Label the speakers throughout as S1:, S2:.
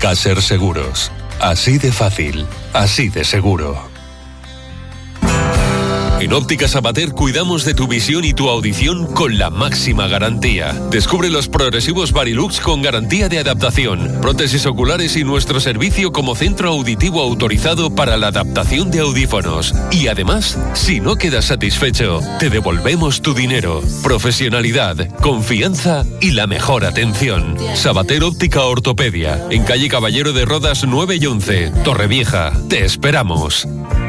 S1: Caser Seguros. Así de fácil, así de seguro. En Óptica Sabater cuidamos de tu visión y tu audición con la máxima garantía. Descubre los progresivos Varilux con garantía de adaptación, prótesis oculares y nuestro servicio como centro auditivo autorizado para la adaptación de audífonos. Y además, si no quedas satisfecho, te devolvemos tu dinero. Profesionalidad, confianza y la mejor atención. Sabater Óptica Ortopedia, en calle Caballero de Rodas 9 y 11, Torrevieja. Te esperamos.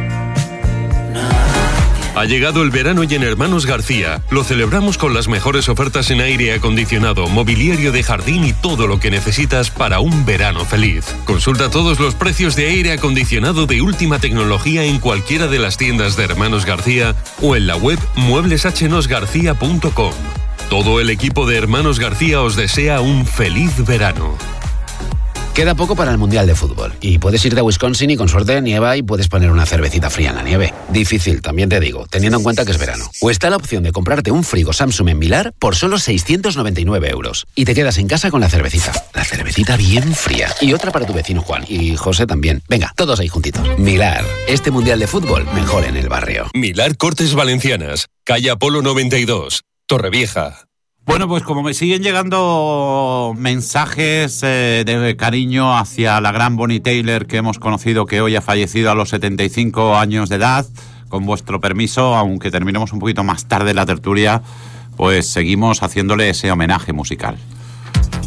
S1: Ha llegado el verano y en Hermanos García lo celebramos con las mejores ofertas en aire acondicionado, mobiliario de jardín y todo lo que necesitas para un verano feliz. Consulta todos los precios de aire acondicionado de última tecnología en cualquiera de las tiendas de Hermanos García o en la web muebleshnosgarcia.com. Todo el equipo de Hermanos García os desea un feliz verano.
S2: Queda poco para el Mundial de Fútbol y puedes irte a Wisconsin y con suerte nieva y puedes poner una cervecita fría en la nieve. Difícil, también te digo, teniendo en cuenta que es verano. O está la opción de comprarte un frigo Samsung en Milar por solo 699 euros y te quedas en casa con la cervecita. La cervecita bien fría. Y otra para tu vecino Juan y José también. Venga, todos ahí juntitos. Milar, este Mundial de Fútbol mejor en el barrio.
S1: Milar Cortes Valencianas, calle Apolo 92, Torrevieja.
S3: Bueno, pues como me siguen llegando mensajes de cariño hacia la gran Bonnie Tyler que hemos conocido, que hoy ha fallecido a los 75 años de edad, con vuestro permiso, aunque terminemos un poquito más tarde la tertulia, pues seguimos haciéndole ese homenaje musical.